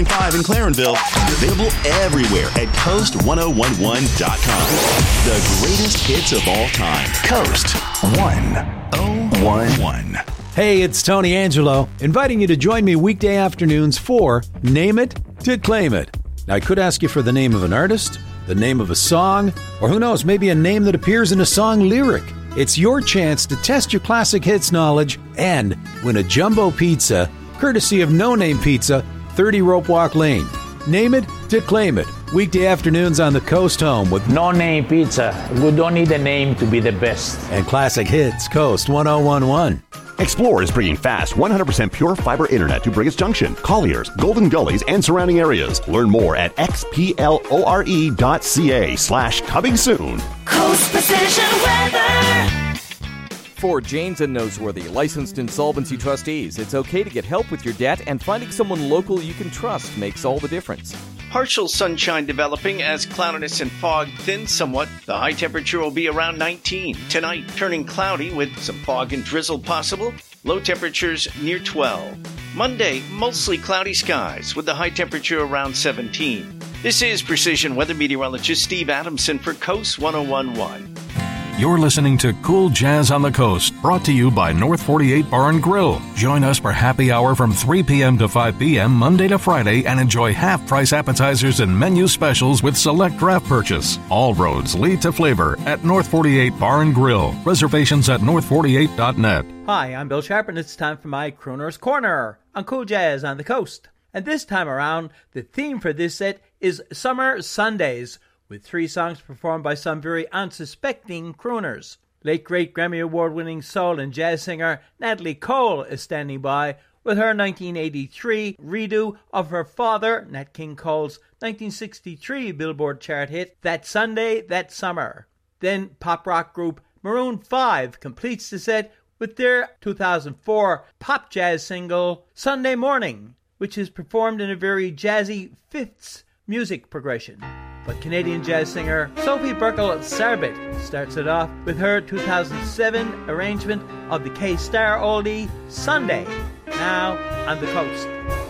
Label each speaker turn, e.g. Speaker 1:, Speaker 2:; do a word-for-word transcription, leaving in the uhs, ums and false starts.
Speaker 1: point five in Clarenville. Available everywhere at coast ten eleven dot com. The greatest hits of all time. Coast ten eleven.
Speaker 2: Hey, it's Tony Angelo, inviting you to join me weekday afternoons for Name It to Claim It. Now, I could ask you for the name of an artist, the name of a song, or who knows, maybe a name that appears in a song lyric. It's your chance to test your classic hits knowledge and win a jumbo pizza, courtesy of No Name Pizza, thirty Rope Walk Lane. Name it to claim it. Weekday afternoons on the Coast Home with
Speaker 3: No Name Pizza. We don't need a name to be the best.
Speaker 2: And classic hits, Coast ten eleven.
Speaker 4: Explore is bringing fast one hundred percent pure fiber internet to Brigus Junction, Colliers, Golden Gullies, and surrounding areas. Learn more at xplore dot ca slash coming soon.
Speaker 5: Coast Precision Weather.
Speaker 6: For Janes and Noseworthy, licensed insolvency trustees, it's okay to get help with your debt, and finding someone local you can trust makes all the difference.
Speaker 7: Partial sunshine developing as cloudiness and fog thin somewhat. The high temperature will be around nineteen. Tonight, turning cloudy with some fog and drizzle possible. Low temperatures near twelve. Monday, mostly cloudy skies with the high temperature around seventeen. This is Precision Weather Meteorologist Steve Adamson for Coast ten eleven.
Speaker 8: You're listening to Cool Jazz on the Coast, brought to you by North forty-eight Bar and Grill. Join us for happy hour from three p.m. to five p.m. Monday to Friday and enjoy half-price appetizers and menu specials with select draft purchase. All roads lead to flavor at North forty-eight Bar and Grill. Reservations at north forty-eight dot net.
Speaker 9: Hi, I'm Bill Sharp, and it's time for my Crooner's Corner on Cool Jazz on the Coast. And this time around, the theme for this set is Summer Sundays, with three songs performed by some very unsuspecting crooners. Late great Grammy Award-winning soul and jazz singer Natalie Cole is standing by with her nineteen eighty-three redo of her father, Nat King Cole's nineteen sixty-three Billboard chart hit, That Sunday, That Summer. Then pop rock group Maroon five completes the set with their two thousand four pop jazz single, Sunday Morning, which is performed in a very jazzy fifths music progression. But Canadian jazz singer Sophie Burkle-Sarbit starts it off with her two thousand seven arrangement of the K-Star oldie Sunday, now on the Coast.